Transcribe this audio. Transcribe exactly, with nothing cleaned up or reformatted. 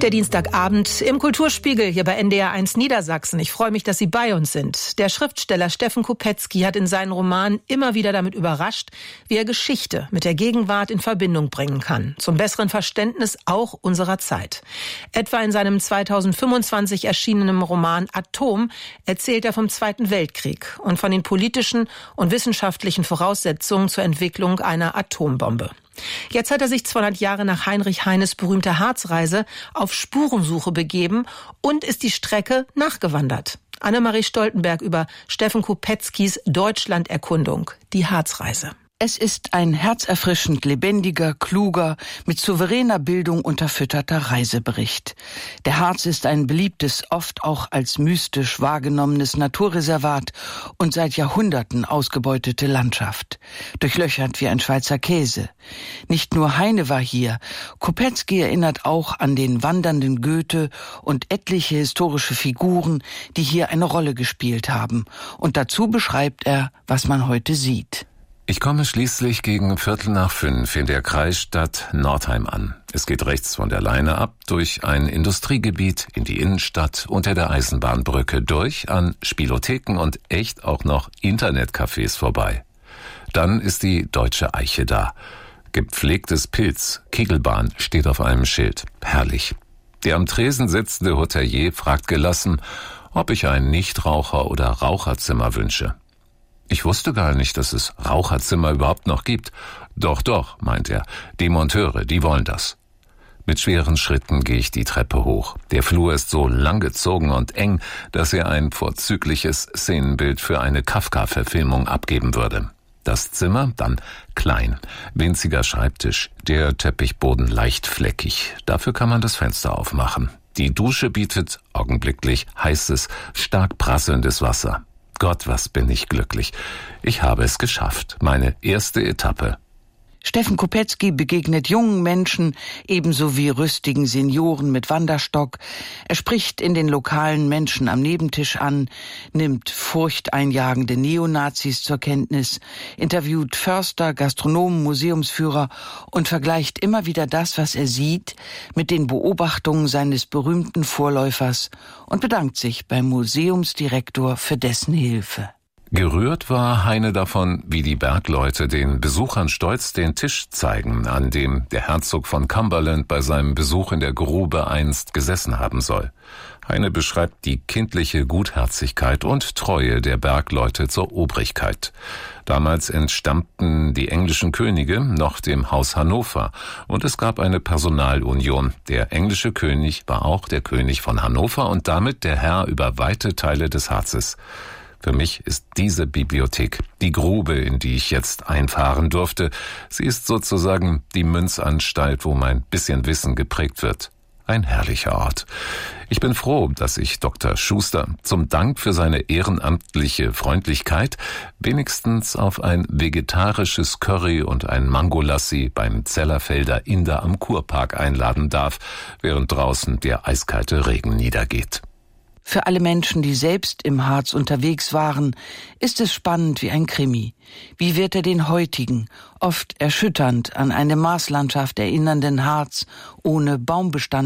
Der Dienstagabend im Kulturspiegel hier bei N D R eins Niedersachsen. Ich freue mich, dass Sie bei uns sind. Der Schriftsteller Steffen Kopetzky hat in seinen Romanen immer wieder damit überrascht, wie er Geschichte mit der Gegenwart in Verbindung bringen kann. Zum besseren Verständnis auch unserer Zeit. Etwa in seinem zweitausendfünfundzwanzig erschienenen Roman Atom erzählt er vom Zweiten Weltkrieg und von den politischen und wissenschaftlichen Voraussetzungen zur Entwicklung einer Atombombe. Jetzt hat er sich zweihundert Jahre nach Heinrich Heines berühmter Harzreise auf Spurensuche begeben und ist die Strecke nachgewandert. Annemarie Stoltenberg über Steffen Kopetzkys Deutschlanderkundung, die Harzreise. Es ist ein herzerfrischend lebendiger, kluger, mit souveräner Bildung unterfütterter Reisebericht. Der Harz ist ein beliebtes, oft auch als mystisch wahrgenommenes Naturreservat und seit Jahrhunderten ausgebeutete Landschaft, durchlöchert wie ein Schweizer Käse. Nicht nur Heine war hier, Kopetzky erinnert auch an den wandernden Goethe und etliche historische Figuren, die hier eine Rolle gespielt haben. Und dazu beschreibt er, was man heute sieht. Ich komme schließlich gegen Viertel nach fünf in der Kreisstadt Nordheim an. Es geht rechts von der Leine ab, durch ein Industriegebiet in die Innenstadt, unter der Eisenbahnbrücke durch, an Spielotheken und echt auch noch Internetcafés vorbei. Dann ist die Deutsche Eiche da. Gepflegtes Pilz, Kegelbahn steht auf einem Schild. Herrlich. Der am Tresen sitzende Hotelier fragt gelassen, ob ich ein Nichtraucher- oder Raucherzimmer wünsche. Ich wusste gar nicht, dass es Raucherzimmer überhaupt noch gibt. Doch, doch, meint er, die Monteure, die wollen das. Mit schweren Schritten gehe ich die Treppe hoch. Der Flur ist so langgezogen und eng, dass er ein vorzügliches Szenenbild für eine Kafka-Verfilmung abgeben würde. Das Zimmer, dann klein, winziger Schreibtisch, der Teppichboden leicht fleckig. Dafür kann man das Fenster aufmachen. Die Dusche bietet augenblicklich heißes, stark prasselndes Wasser. Gott, was bin ich glücklich. Ich habe es geschafft. Meine erste Etappe. Steffen Kopetzky begegnet jungen Menschen, ebenso wie rüstigen Senioren mit Wanderstock. Er spricht in den lokalen Menschen am Nebentisch an, nimmt furchteinjagende Neonazis zur Kenntnis, interviewt Förster, Gastronomen, Museumsführer und vergleicht immer wieder das, was er sieht, mit den Beobachtungen seines berühmten Vorläufers und bedankt sich beim Museumsdirektor für dessen Hilfe. Gerührt war Heine davon, wie die Bergleute den Besuchern stolz den Tisch zeigen, an dem der Herzog von Cumberland bei seinem Besuch in der Grube einst gesessen haben soll. Heine beschreibt die kindliche Gutherzigkeit und Treue der Bergleute zur Obrigkeit. Damals entstammten die englischen Könige noch dem Haus Hannover und es gab eine Personalunion. Der englische König war auch der König von Hannover und damit der Herr über weite Teile des Harzes. Für mich ist diese Bibliothek die Grube, in die ich jetzt einfahren durfte. Sie ist sozusagen die Münzanstalt, wo mein bisschen Wissen geprägt wird. Ein herrlicher Ort. Ich bin froh, dass ich Doktor Schuster zum Dank für seine ehrenamtliche Freundlichkeit wenigstens auf ein vegetarisches Curry und ein Mangolassi beim Zellerfelder Inder am Kurpark einladen darf, während draußen der eiskalte Regen niedergeht. Für alle Menschen, die selbst im Harz unterwegs waren, ist es spannend wie ein Krimi. Wie wird er den heutigen, oft erschütternd an eine Marslandschaft erinnernden Harz ohne Baumbestand